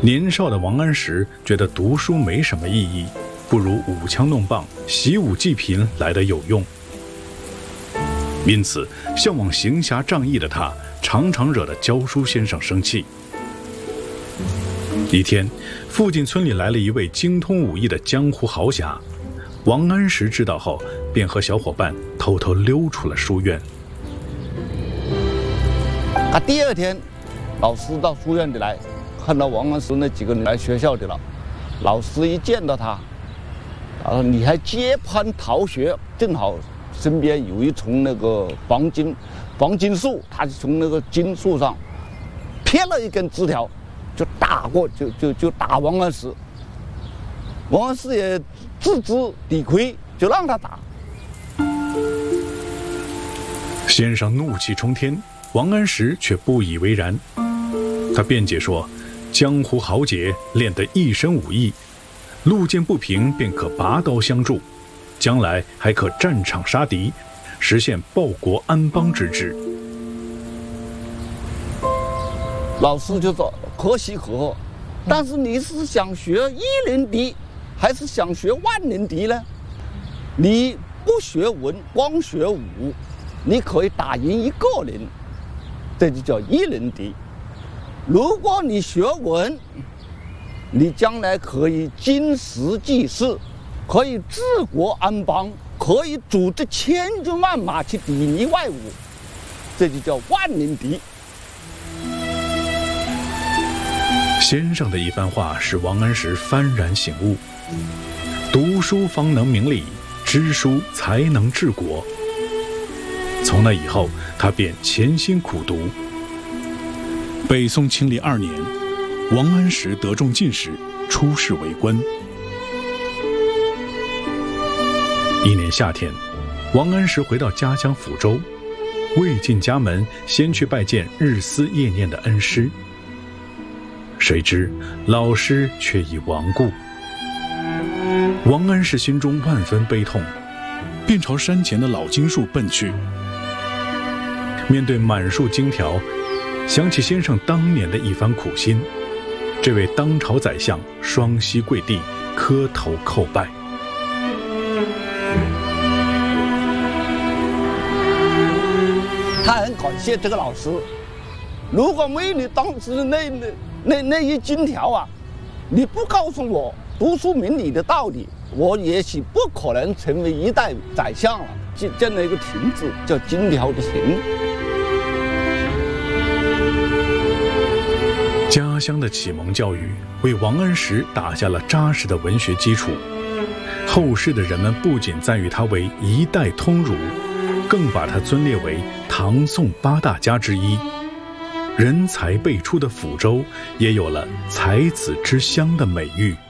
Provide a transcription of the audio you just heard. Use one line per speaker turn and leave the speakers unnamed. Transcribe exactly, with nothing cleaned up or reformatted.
年少的王安石觉得读书没什么意义，不如舞枪弄棒、习武济贫来得有用。因此，向往行侠仗义的他，常常惹得教书先生生气。一天，附近村里来了一位精通武艺的江湖豪侠，王安石知道后，便和小伙伴偷偷溜出了书院。
啊，第二天，老师到书院里来，看到王安石那几个人来学校的了。老师一见到他，他说：“你还接攀逃学？”正好身边有一丛那个黄金黄金树，他就从那个金树上撇了一根枝条，就打过，就就就打王安石。王安石也自知理亏，就让他打。
先生怒气冲天，王安石却不以为然。他辩解说，江湖豪杰练得一身武艺，路见不平便可拔刀相助，将来还可战场杀敌，实现报国安邦之志。
老师就说可喜可贺，但是你是想学一人敌，还是想学万人敌呢？你不学文，光学武，你可以打赢一个人，这就叫一人敌。如果你学文，你将来可以经时济世，可以治国安邦，可以组织千军万马去砥砺外侮，这就叫万人敌。
先生的一番话使王安石幡然醒悟，读书方能明理，知书才能治国。从那以后，他便潜心苦读。
北宋庆历二年，王安石得中进士，出仕为官。
一年夏天，王安石回到家乡抚州，未进家门，先去拜见日思夜念的恩师。谁知老师却已亡故。王安石心中万分悲痛，
便朝山前的老金树奔去。
面对满树荆条，想起先生当年的一番苦心，这位当朝宰相双膝跪地，磕头叩拜。
他很感谢这个老师，如果没你当时那那那那一金条啊，你不告诉我读书明理的道理，我也许不可能成为一代宰相了。这这样的一个亭字叫金条的亭。
家乡的启蒙教育为王安石打下了扎实的文学基础，后世的人们不仅赞誉他为一代通儒，更把他尊列为唐宋八大家之一。人才辈出的抚州也有了才子之乡的美誉。